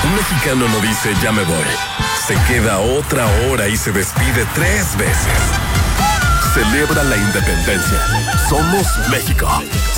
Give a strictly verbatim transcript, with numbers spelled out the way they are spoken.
Un mexicano no dice ya me voy. Se queda otra hora y se despide tres veces. Celebra la independencia. Somos México.